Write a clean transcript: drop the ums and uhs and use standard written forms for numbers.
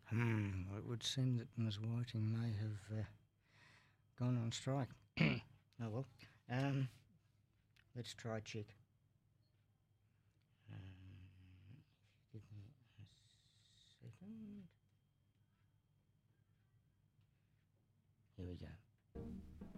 Well, it would seem that Ms. Whiting may have gone on strike. Oh well. Let's try chick. Give me a second. Here we go.